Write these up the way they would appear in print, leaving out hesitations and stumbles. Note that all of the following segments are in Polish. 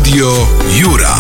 Radio Jura.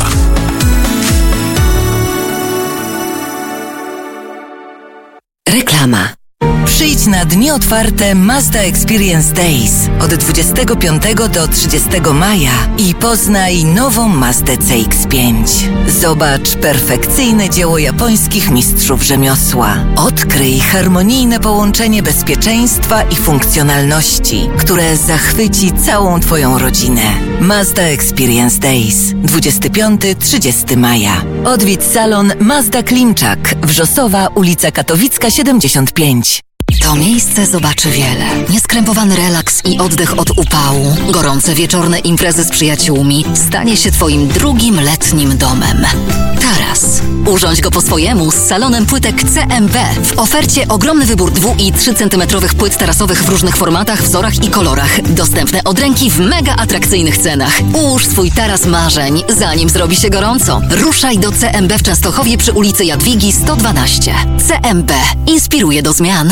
Reklama. Przyjdź na dni otwarte Mazda Experience Days od 25 do 30 maja i poznaj nową Mazdę CX-5. Zobacz perfekcyjne dzieło japońskich mistrzów rzemiosła. Odkryj harmonijne połączenie bezpieczeństwa i funkcjonalności, które zachwyci całą Twoją rodzinę. Mazda Experience Days 25-30 maja. Odwiedź salon Mazda Klimczak, Wrzosowa, ulica Katowicka 75. To miejsce zobaczy wiele. Nieskrępowany relaks i oddech od upału, gorące wieczorne imprezy z przyjaciółmi stanie się Twoim drugim letnim domem. Taras. Urządź go po swojemu z salonem płytek CMB. W ofercie ogromny wybór 2 i 3 cm płyt tarasowych w różnych formatach, wzorach i kolorach. Dostępne od ręki w mega atrakcyjnych cenach. Ułóż swój taras marzeń, zanim zrobi się gorąco. Ruszaj do CMB w Częstochowie przy ulicy Jadwigi 112. CMB. Inspiruje do zmian.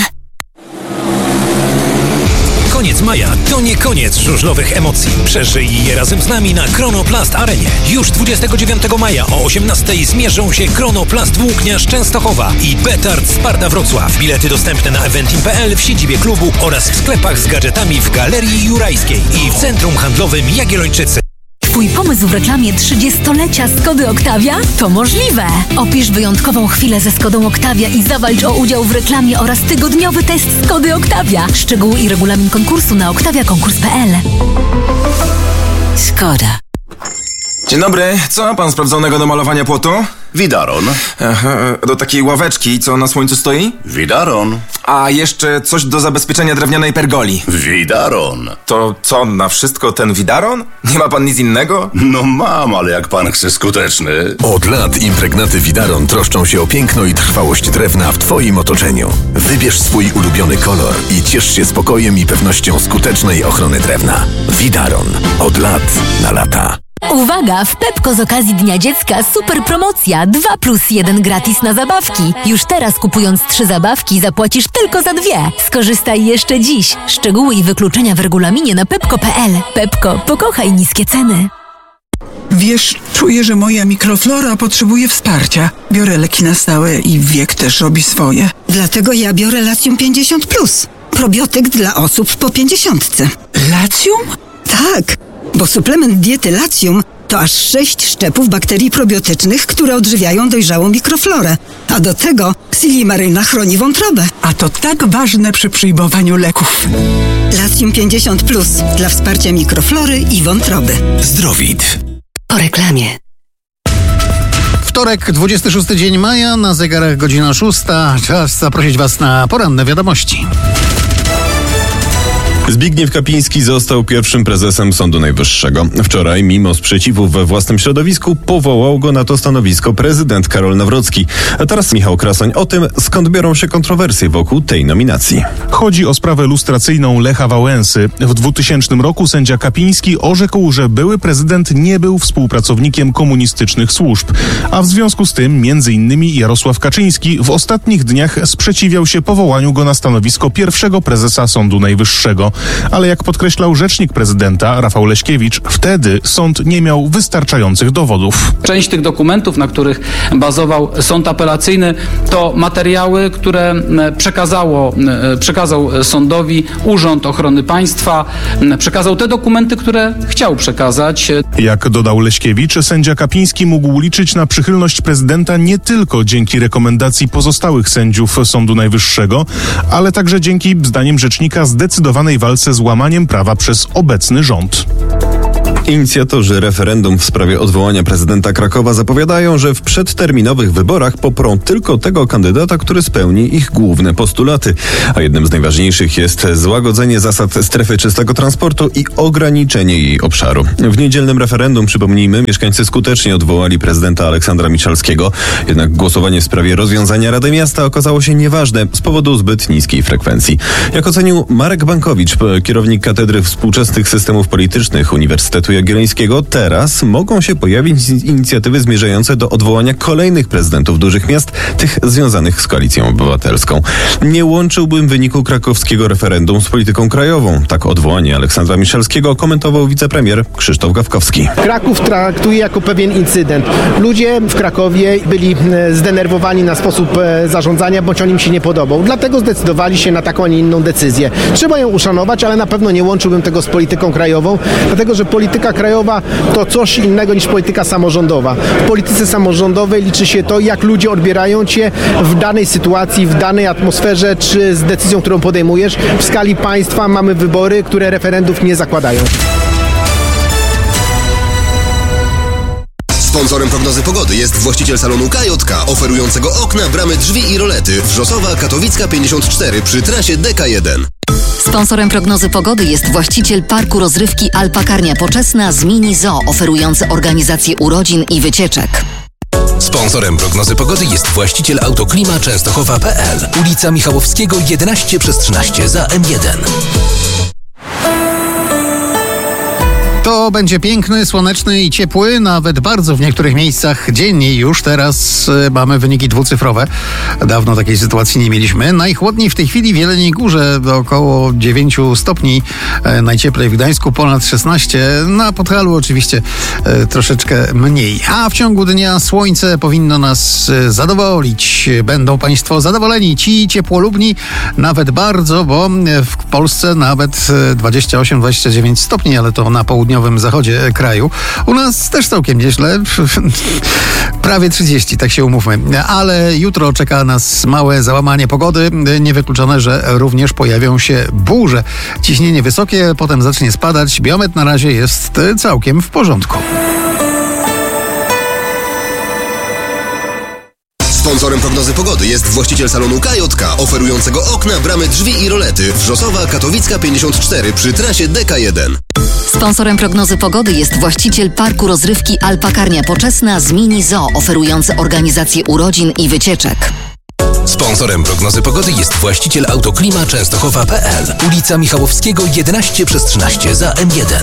Koniec maja to nie koniec żużlowych emocji. Przeżyj je razem z nami na Chronoplast Arenie. Już 29 maja o 18:00 zmierzą się Chronoplast Włókniarz Częstochowa i Betard Sparta Wrocław. Bilety dostępne na eventim.pl, w siedzibie klubu oraz w sklepach z gadżetami w Galerii Jurajskiej i w Centrum Handlowym Jagiellończycy. Twój pomysł w reklamie 30-lecia Skody Octavia? To możliwe! Opisz wyjątkową chwilę ze Skodą Octavia i zawalcz o udział w reklamie oraz tygodniowy test Skody Octavia. Szczegóły i regulamin konkursu na octaviakonkurs.pl. Skoda. Dzień dobry, co pan sprawdzonego do malowania płotu? Widaron. Do takiej ławeczki, co na słońcu stoi? Widaron. A jeszcze coś do zabezpieczenia drewnianej pergoli. Widaron. To co, na wszystko ten widaron? Nie ma pan nic innego? No mam, ale jak pan chce skuteczny. Od lat impregnaty Widaron troszczą się o piękno i trwałość drewna w Twoim otoczeniu. Wybierz swój ulubiony kolor i ciesz się spokojem i pewnością skutecznej ochrony drewna. Widaron. Od lat na lata. Uwaga! W Pepko z okazji Dnia Dziecka super promocja 2+1 gratis na zabawki. Już teraz kupując 3 zabawki zapłacisz tylko za 2. Skorzystaj jeszcze dziś. Szczegóły i wykluczenia w regulaminie na pepko.pl. Pepko, pokochaj niskie ceny. Wiesz, czuję, że moja mikroflora potrzebuje wsparcia. Biorę leki na stałe i wiek też robi swoje. Dlatego ja biorę Latium 50+. Probiotyk dla osób po 50. Latium? Tak, bo suplement diety Latium to aż 6 szczepów bakterii probiotycznych, które odżywiają dojrzałą mikroflorę. A do tego Silimaryna chroni wątrobę. A to tak ważne przy przyjmowaniu leków. Latium 50+ dla wsparcia mikroflory i wątroby. Zdrowit. Po reklamie. Wtorek, 26 dzień maja, na zegarach godzina 6. Czas zaprosić Was na poranne wiadomości. Zbigniew Kapiński został pierwszym prezesem Sądu Najwyższego. Wczoraj, mimo sprzeciwów we własnym środowisku, powołał go na to stanowisko prezydent Karol Nawrocki. A teraz Michał Krasoń o tym, skąd biorą się kontrowersje wokół tej nominacji. Chodzi o sprawę lustracyjną Lecha Wałęsy. W 2000 roku sędzia Kapiński orzekł, że były prezydent nie był współpracownikiem komunistycznych służb. A w związku z tym, m.in. Jarosław Kaczyński w ostatnich dniach sprzeciwiał się powołaniu go na stanowisko pierwszego prezesa Sądu Najwyższego. Ale jak podkreślał rzecznik prezydenta Rafał Leśkiewicz, wtedy sąd nie miał wystarczających dowodów. Część tych dokumentów, na których bazował sąd apelacyjny, to materiały, które przekazał sądowi Urząd Ochrony Państwa, przekazał te dokumenty, które chciał przekazać. Jak dodał Leśkiewicz, sędzia Kapiński mógł liczyć na przychylność prezydenta nie tylko dzięki rekomendacji pozostałych sędziów Sądu Najwyższego, ale także dzięki, zdaniem rzecznika, zdecydowanej walce z łamaniem prawa przez obecny rząd. Inicjatorzy referendum w sprawie odwołania prezydenta Krakowa zapowiadają, że w przedterminowych wyborach poprą tylko tego kandydata, który spełni ich główne postulaty. A jednym z najważniejszych jest złagodzenie zasad strefy czystego transportu i ograniczenie jej obszaru. W niedzielnym referendum, przypomnijmy, mieszkańcy skutecznie odwołali prezydenta Aleksandra Miszalskiego. Jednak głosowanie w sprawie rozwiązania Rady Miasta okazało się nieważne z powodu zbyt niskiej frekwencji. Jak ocenił Marek Bankowicz, kierownik Katedry Współczesnych Systemów Politycznych Uniwersytetu Jagiellońskiego, teraz mogą się pojawić inicjatywy zmierzające do odwołania kolejnych prezydentów dużych miast, tych związanych z Koalicją Obywatelską. Nie łączyłbym wyniku krakowskiego referendum z polityką krajową. Tak odwołanie Aleksandra Miszalskiego komentował wicepremier Krzysztof Gawkowski. Kraków traktuje jako pewien incydent. Ludzie w Krakowie byli zdenerwowani na sposób zarządzania, bądź on im się nie podobał. Dlatego zdecydowali się na taką, a nie inną decyzję. Trzeba ją uszanować, ale na pewno nie łączyłbym tego z polityką krajową, dlatego że polityka krajowa to coś innego niż polityka samorządowa. W polityce samorządowej liczy się to, jak ludzie odbierają cię w danej sytuacji, w danej atmosferze, czy z decyzją, którą podejmujesz. W skali państwa mamy wybory, które referendów nie zakładają. Sponsorem prognozy pogody jest właściciel salonu KJK, oferującego okna, bramy, drzwi i rolety. Wrzosowa, Katowicka 54 przy trasie DK1. Sponsorem prognozy pogody jest właściciel parku rozrywki Alpakarnia Poczesna z Mini Zoo, oferujący organizację urodzin i wycieczek. Sponsorem prognozy pogody jest właściciel Autoklima Częstochowa.pl. Ulica Michałowskiego 11/13 za M1. To będzie piękny, słoneczny i ciepły, nawet bardzo w niektórych miejscach dzień. Już teraz mamy wyniki dwucyfrowe. Dawno takiej sytuacji nie mieliśmy. Najchłodniej w tej chwili w Jeleniej Górze, około 9 stopni. Najcieplej w Gdańsku ponad 16. Na Podhalu oczywiście troszeczkę mniej. A w ciągu dnia słońce powinno nas zadowolić. Będą Państwo zadowoleni. Ci ciepłolubni nawet bardzo, bo w Polsce nawet 28-29 stopni, ale to na południowym zachodzie kraju. U nas też całkiem nieźle. Prawie 30, tak się umówmy. Ale jutro czeka nas małe załamanie pogody. Niewykluczone, że również pojawią się burze. Ciśnienie wysokie, potem zacznie spadać. Biometr na razie jest całkiem w porządku. Sponsorem prognozy pogody jest właściciel salonu KJK, oferującego okna, bramy, drzwi i rolety. Wrzosowa, Katowicka 54 przy trasie DK1. Sponsorem prognozy pogody jest właściciel parku rozrywki Alpakarnia Poczesna z Mini Zoo, oferujący organizację urodzin i wycieczek. Sponsorem prognozy pogody jest właściciel Autoklima Częstochowa.pl. Ulica Michałowskiego 11/13 za M1.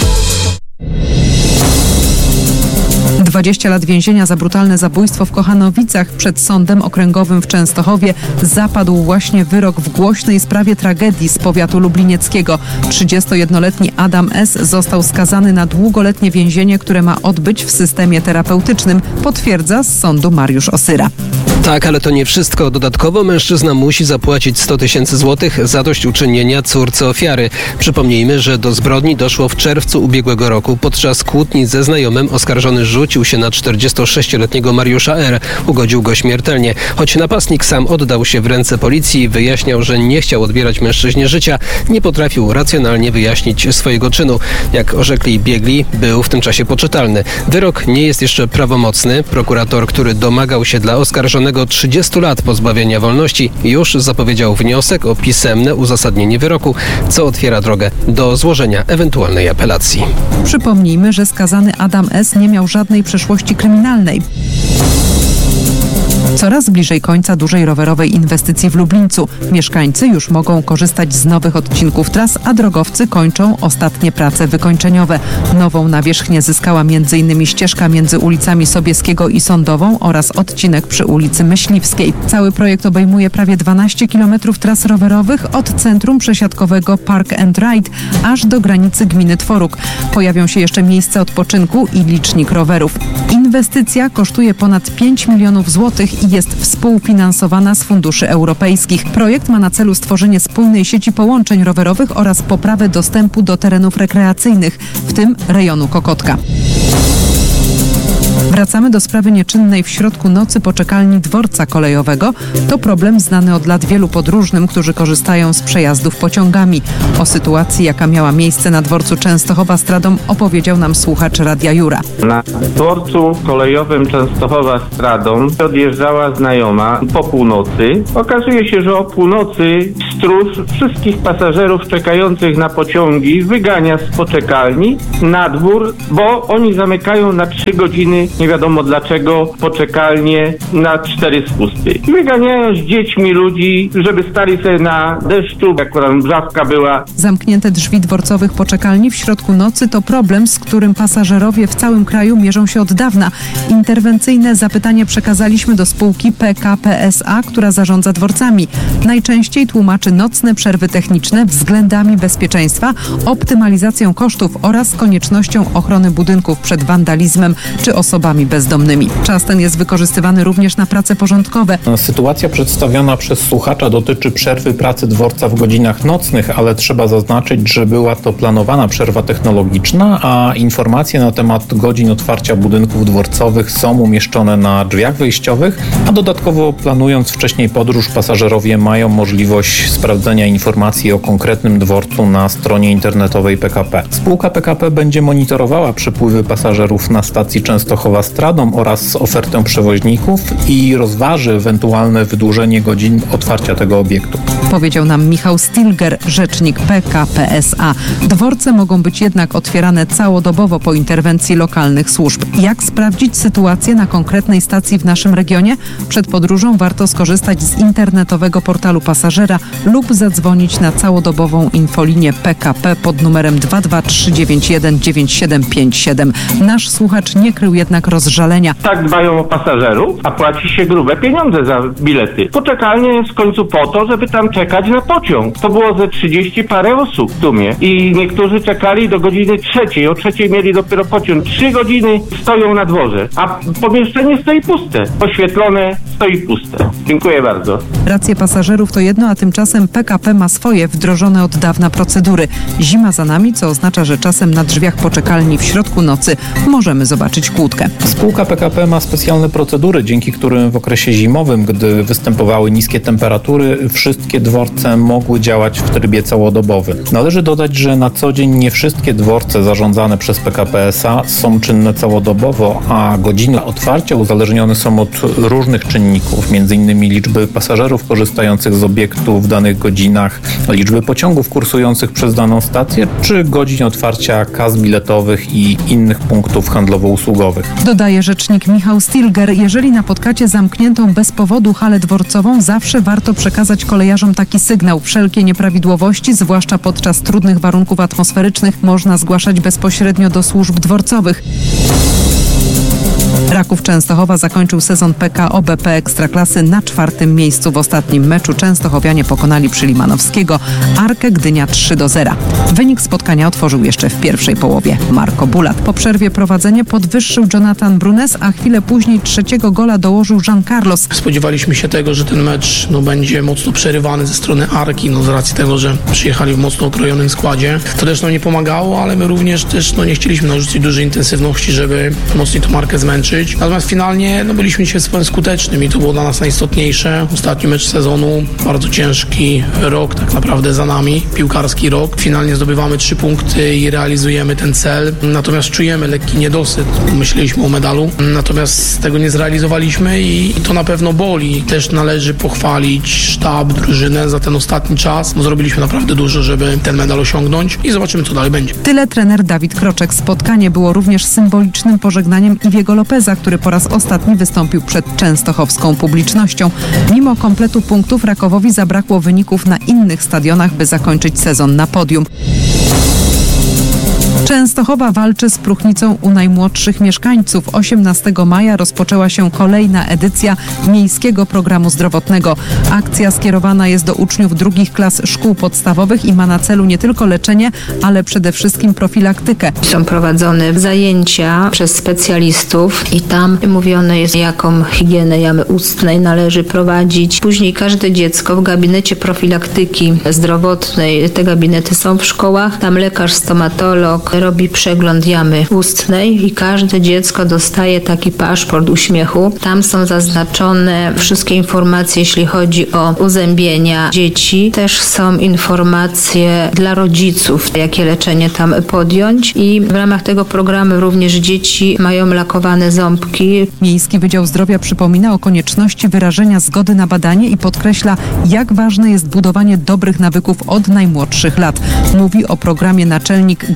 20 lat więzienia za brutalne zabójstwo w Kochanowicach. Przed Sądem Okręgowym w Częstochowie zapadł właśnie wyrok w głośnej sprawie tragedii z powiatu lublinieckiego. 31-letni Adam S. został skazany na długoletnie więzienie, które ma odbyć w systemie terapeutycznym, potwierdza z sądu Mariusz Osyra. Tak, ale to nie wszystko. Dodatkowo mężczyzna musi zapłacić 100 000 złotych zadośćuczynienia córce ofiary. Przypomnijmy, że do zbrodni doszło w czerwcu ubiegłego roku. Podczas kłótni ze znajomym oskarżony rzucił się na 46-letniego Mariusza R. Ugodził go śmiertelnie. Choć napastnik sam oddał się w ręce policji i wyjaśniał, że nie chciał odbierać mężczyźnie życia, nie potrafił racjonalnie wyjaśnić swojego czynu. Jak orzekli biegli, był w tym czasie poczytalny. Wyrok nie jest jeszcze prawomocny. Prokurator, który domagał się dla oskarżonego 30 lat pozbawienia wolności, już zapowiedział wniosek o pisemne uzasadnienie wyroku, co otwiera drogę do złożenia ewentualnej apelacji. Przypomnijmy, że skazany Adam S. nie miał żadnej przeszłości kryminalnej. Coraz bliżej końca dużej rowerowej inwestycji w Lublińcu. Mieszkańcy już mogą korzystać z nowych odcinków tras, a drogowcy kończą ostatnie prace wykończeniowe. Nową nawierzchnię zyskała m.in. ścieżka między ulicami Sobieskiego i Sądową oraz odcinek przy ulicy Myśliwskiej. Cały projekt obejmuje prawie 12 km tras rowerowych od centrum przesiadkowego Park and Ride aż do granicy gminy Tworuk. Pojawią się jeszcze miejsca odpoczynku i licznik rowerów. Inwestycja kosztuje ponad 5 milionów złotych i jest współfinansowana z funduszy europejskich. Projekt ma na celu stworzenie spójnej sieci połączeń rowerowych oraz poprawę dostępu do terenów rekreacyjnych, w tym rejonu Kokotka. Wracamy do sprawy nieczynnej w środku nocy poczekalni dworca kolejowego. To problem znany od lat wielu podróżnym, którzy korzystają z przejazdów pociągami. O sytuacji, jaka miała miejsce na dworcu Częstochowa-Stradom, opowiedział nam słuchacz Radia Jura. Na dworcu kolejowym Częstochowa-Stradom odjeżdżała znajoma po północy. Okazuje się, że o północy stróż wszystkich pasażerów czekających na pociągi wygania z poczekalni na dwór, bo oni zamykają na 3 godziny nie wiadomo dlaczego, poczekalnie na 4 spusty. Wyganiają z dziećmi ludzi, żeby stali sobie na deszczu, akurat mrzawka była. Zamknięte drzwi dworcowych poczekalni w środku nocy to problem, z którym pasażerowie w całym kraju mierzą się od dawna. Interwencyjne zapytanie przekazaliśmy do spółki PKP SA, która zarządza dworcami. Najczęściej tłumaczy nocne przerwy techniczne względami bezpieczeństwa, optymalizacją kosztów oraz koniecznością ochrony budynków przed wandalizmem czy osobami bezdomnymi. Czas ten jest wykorzystywany również na prace porządkowe. Sytuacja przedstawiona przez słuchacza dotyczy przerwy pracy dworca w godzinach nocnych, ale trzeba zaznaczyć, że była to planowana przerwa technologiczna, a informacje na temat godzin otwarcia budynków dworcowych są umieszczone na drzwiach wejściowych, a dodatkowo planując wcześniej podróż, pasażerowie mają możliwość sprawdzenia informacji o konkretnym dworcu na stronie internetowej PKP. Spółka PKP będzie monitorowała przepływy pasażerów na stacji Częstochowa-Stradom oraz ofertę przewoźników i rozważy ewentualne wydłużenie godzin otwarcia tego obiektu. Powiedział nam Michał Stilger, rzecznik PKP SA. Dworce mogą być jednak otwierane całodobowo po interwencji lokalnych służb. Jak sprawdzić sytuację na konkretnej stacji w naszym regionie? Przed podróżą warto skorzystać z internetowego portalu pasażera lub zadzwonić na całodobową infolinię PKP pod numerem 22391 9757. Nasz słuchacz nie krył jednak rozżalenia. Tak dbają o pasażerów, a płaci się grube pieniądze za bilety. Poczekalnia jest w końcu po to, żeby tam czekać na pociąg. To było ze 30 parę osób w sumie i niektórzy czekali do godziny 3. O 3 mieli dopiero pociąg. 3 godziny stoją na dworze, a pomieszczenie stoi puste. Oświetlone, stoi puste. Dziękuję bardzo. Racje pasażerów to jedno, a tymczasem PKP ma swoje wdrożone od dawna procedury. Zima za nami, co oznacza, że czasem na drzwiach poczekalni w środku nocy możemy zobaczyć kłódkę. Spółka PKP ma specjalne procedury, dzięki którym w okresie zimowym, gdy występowały niskie temperatury, wszystkie dworce mogły działać w trybie całodobowym. Należy dodać, że na co dzień nie wszystkie dworce zarządzane przez PKP SA są czynne całodobowo, a godziny otwarcia uzależnione są od różnych czynników, m.in. liczby pasażerów korzystających z obiektu w danych godzinach, liczby pociągów kursujących przez daną stację, czy godzin otwarcia kas biletowych i innych punktów handlowo-usługowych. Dodaje rzecznik Michał Stilger, jeżeli napotkacie zamkniętą bez powodu halę dworcową, zawsze warto przekazać kolejarzom taki sygnał. Wszelkie nieprawidłowości, zwłaszcza podczas trudnych warunków atmosferycznych, można zgłaszać bezpośrednio do służb dworcowych. Raków Częstochowa zakończył sezon PKO BP Ekstraklasy na 4. miejscu. W ostatnim meczu częstochowianie pokonali przy Limanowskiego Arkę Gdynia 3-0. Wynik spotkania otworzył jeszcze w pierwszej połowie Marko Bulat. Po przerwie prowadzenie podwyższył Jonathan Brunes, a chwilę później 3. gola dołożył Jean Carlos. Spodziewaliśmy się tego, że ten mecz będzie mocno przerywany ze strony Arki, z racji tego, że przyjechali w mocno okrojonym składzie. To też nam nie pomagało, ale my również też nie chcieliśmy narzucić dużej intensywności, żeby mocniej tą Markę zmęczyć. Natomiast finalnie byliśmy dzisiaj skutecznym i to było dla nas najistotniejsze. Ostatni mecz sezonu, bardzo ciężki rok tak naprawdę za nami, piłkarski rok. Finalnie zdobywamy 3 punkty i realizujemy ten cel. Natomiast czujemy lekki niedosyt. Myśleliśmy o medalu, natomiast tego nie zrealizowaliśmy i to na pewno boli. Też należy pochwalić sztab, drużynę za ten ostatni czas. Zrobiliśmy naprawdę dużo, żeby ten medal osiągnąć i zobaczymy, co dalej będzie. Tyle trener Dawid Kroczek. Spotkanie było również symbolicznym pożegnaniem Iwiego Lopeza, który po raz ostatni wystąpił przed częstochowską publicznością. Mimo kompletu punktów Rakowowi zabrakło wyników na innych stadionach, by zakończyć sezon na podium. Częstochowa walczy z próchnicą u najmłodszych mieszkańców. 18 maja rozpoczęła się kolejna edycja Miejskiego Programu Zdrowotnego. Akcja skierowana jest do uczniów 2. klas szkół podstawowych i ma na celu nie tylko leczenie, ale przede wszystkim profilaktykę. Są prowadzone zajęcia przez specjalistów i tam mówione jest, jaką higienę jamy ustnej należy prowadzić. Później każde dziecko w gabinecie profilaktyki zdrowotnej, te gabinety są w szkołach, tam lekarz stomatolog robi przegląd jamy ustnej i każde dziecko dostaje taki paszport uśmiechu. Tam są zaznaczone wszystkie informacje, jeśli chodzi o uzębienia dzieci. Też są informacje dla rodziców, jakie leczenie tam podjąć i w ramach tego programu również dzieci mają lakowane ząbki. Miejski Wydział Zdrowia przypomina o konieczności wyrażenia zgody na badanie i podkreśla, jak ważne jest budowanie dobrych nawyków od najmłodszych lat. Mówi o programie naczelnik Grażyna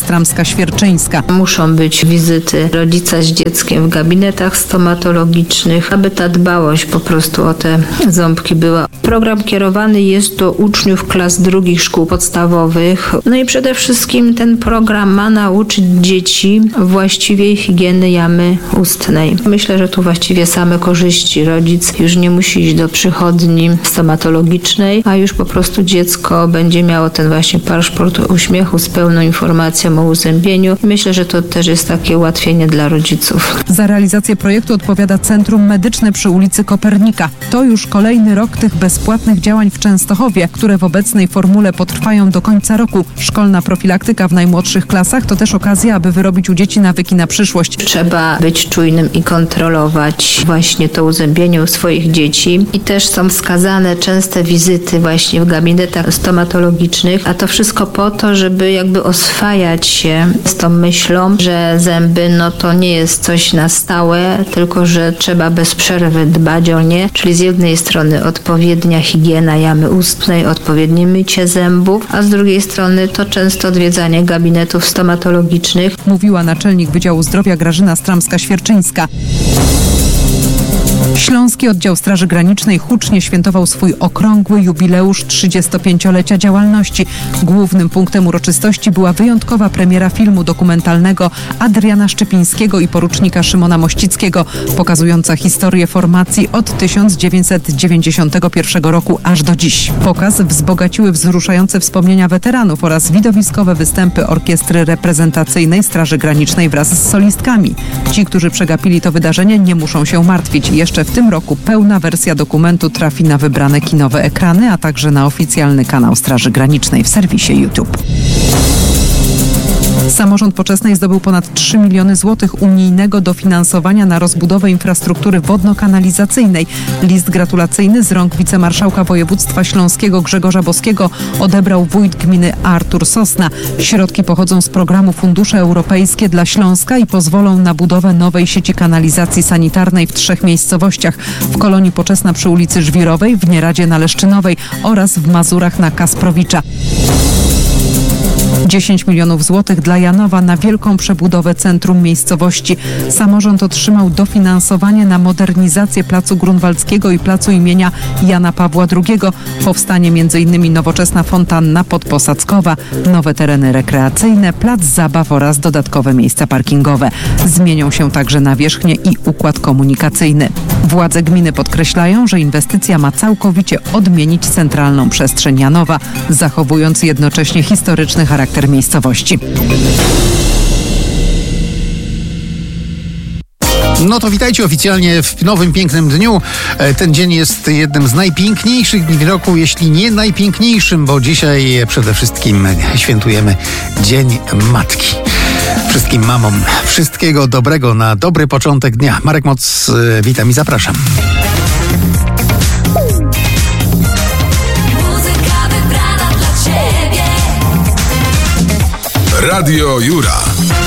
Stramska-Świerczyńska. Muszą być wizyty rodzica z dzieckiem w gabinetach stomatologicznych, aby ta dbałość po prostu o te ząbki była. Program kierowany jest do uczniów klas drugich szkół podstawowych. No i przede wszystkim ten program ma nauczyć dzieci właściwej higieny jamy ustnej. Myślę, że tu właściwie same korzyści. Rodzic już nie musi iść do przychodni stomatologicznej, a już po prostu dziecko będzie miało ten właśnie paszport uśmiechu z pełną informacją o uzębieniu. Myślę, że to też jest takie ułatwienie dla rodziców. Za realizację projektu odpowiada Centrum Medyczne przy ulicy Kopernika. To już kolejny rok tych bezpłatnych działań w Częstochowie, które w obecnej formule potrwają do końca roku. Szkolna profilaktyka w najmłodszych klasach to też okazja, aby wyrobić u dzieci nawyki na przyszłość. Trzeba być czujnym i kontrolować właśnie to uzębienie u swoich dzieci. I też są wskazane częste wizyty właśnie w gabinetach stomatologicznych, a to wszystko po to, żeby jakby oswajać się z tą myślą, że zęby to nie jest coś na stałe, tylko że trzeba bez przerwy dbać o nie, czyli z jednej strony odpowiednia higiena jamy ustnej, odpowiednie mycie zębów, a z drugiej strony to często odwiedzanie gabinetów stomatologicznych. Mówiła naczelnik Wydziału Zdrowia Grażyna Stramska-Świerczyńska. Śląski Oddział Straży Granicznej hucznie świętował swój okrągły jubileusz 35-lecia działalności. Głównym punktem uroczystości była wyjątkowa premiera filmu dokumentalnego Adriana Szczepińskiego i porucznika Szymona Mościckiego, pokazująca historię formacji od 1991 roku aż do dziś. Pokaz wzbogaciły wzruszające wspomnienia weteranów oraz widowiskowe występy orkiestry reprezentacyjnej Straży Granicznej wraz z solistkami. Ci, którzy przegapili to wydarzenie, nie muszą się martwić. Jeszcze w tym roku pełna wersja dokumentu trafi na wybrane kinowe ekrany, a także na oficjalny kanał Straży Granicznej w serwisie YouTube. Samorząd Poczesnej zdobył ponad 3 miliony złotych unijnego dofinansowania na rozbudowę infrastruktury wodno-kanalizacyjnej. List gratulacyjny z rąk wicemarszałka województwa śląskiego Grzegorza Boskiego odebrał wójt gminy Artur Sosna. Środki pochodzą z programu Fundusze Europejskie dla Śląska i pozwolą na budowę nowej sieci kanalizacji sanitarnej w 3 miejscowościach. W Kolonii Poczesna przy ulicy Żwirowej, w Nieradzie na Leszczynowej oraz w Mazurach na Kasprowicza. 10 milionów złotych dla Janowa na wielką przebudowę centrum miejscowości. Samorząd otrzymał dofinansowanie na modernizację Placu Grunwaldzkiego i Placu imienia Jana Pawła II. Powstanie m.in. nowoczesna fontanna podposadzkowa, nowe tereny rekreacyjne, plac zabaw oraz dodatkowe miejsca parkingowe. Zmienią się także nawierzchnie i układ komunikacyjny. Władze gminy podkreślają, że inwestycja ma całkowicie odmienić centralną przestrzeń Janowa, zachowując jednocześnie historyczny charakter miejscowości. No to witajcie oficjalnie w nowym, pięknym dniu. Ten dzień jest jednym z najpiękniejszych dni w roku, jeśli nie najpiękniejszym, bo dzisiaj przede wszystkim świętujemy Dzień Matki. Wszystkim mamom wszystkiego dobrego na dobry początek dnia. Marek Moc, witam i zapraszam. Radio Jura.